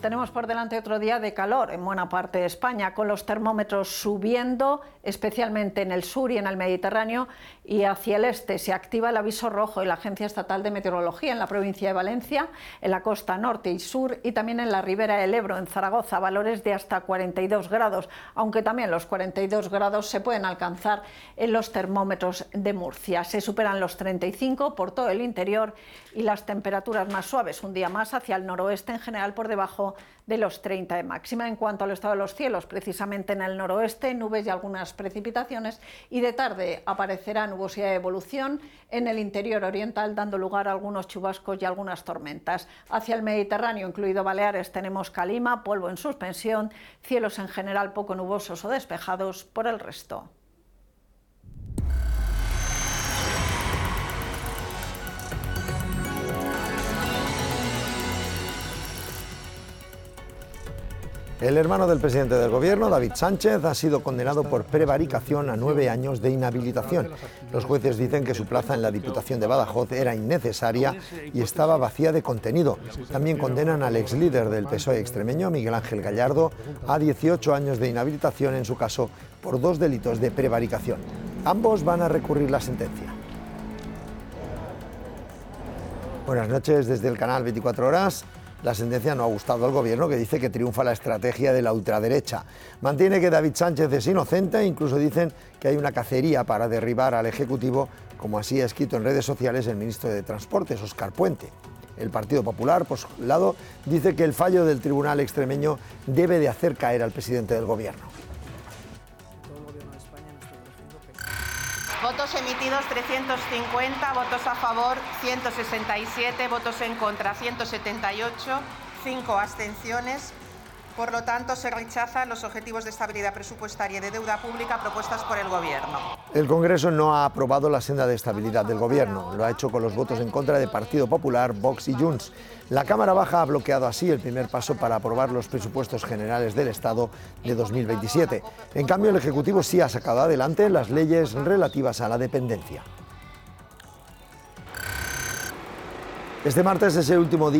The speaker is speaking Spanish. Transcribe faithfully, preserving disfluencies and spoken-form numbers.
Tenemos por delante otro día de calor en buena parte de España, con los termómetros subiendo, especialmente en el sur y en el Mediterráneo, y hacia el este se activa el aviso rojo de la Agencia Estatal de Meteorología en la provincia de Valencia, en la costa norte y sur, y también en la ribera del Ebro, en Zaragoza, valores de hasta cuarenta y dos grados, aunque también los cuarenta y dos grados se pueden alcanzar en los termómetros de Murcia. Se superan los treinta y cinco por todo el interior y las temperaturas más suaves, un día más hacia el noroeste, en general por debajo de los treinta de máxima. En cuanto al estado de los cielos, precisamente en el noroeste, nubes y algunas precipitaciones, y de tarde aparecerá nubosidad de evolución en el interior oriental, dando lugar a algunos chubascos y algunas tormentas. Hacia el Mediterráneo, incluido Baleares, tenemos calima, polvo en suspensión, cielos en general poco nubosos o despejados por el resto. El hermano del presidente del gobierno, David Sánchez, ha sido condenado por prevaricación a nueve años de inhabilitación. Los jueces dicen que su plaza en la Diputación de Badajoz era innecesaria y estaba vacía de contenido. También condenan al exlíder del P S O E extremeño, Miguel Ángel Gallardo, a dieciocho años de inhabilitación en su caso por dos delitos de prevaricación. Ambos van a recurrir la sentencia. Buenas noches desde el canal veinticuatro horas. La sentencia no ha gustado al gobierno, que dice que triunfa la estrategia de la ultraderecha. Mantiene que David Sánchez es inocente e incluso dicen que hay una cacería para derribar al Ejecutivo, como así ha escrito en redes sociales el ministro de Transportes, Óscar Puente. El Partido Popular, por su lado, dice que el fallo del tribunal extremeño debe de hacer caer al presidente del gobierno. Votos emitidos trescientos cincuenta, votos a favor ciento sesenta y siete, votos en contra ciento setenta y ocho, cinco abstenciones. Por lo tanto, se rechazan los objetivos de estabilidad presupuestaria y de deuda pública propuestas por el Gobierno. El Congreso no ha aprobado la senda de estabilidad del Gobierno. Lo ha hecho con los votos en contra de Partido Popular, Vox y Junts. La Cámara Baja ha bloqueado así el primer paso para aprobar los presupuestos generales del Estado de dos mil veintisiete. En cambio, el Ejecutivo sí ha sacado adelante las leyes relativas a la dependencia. Este martes es el último día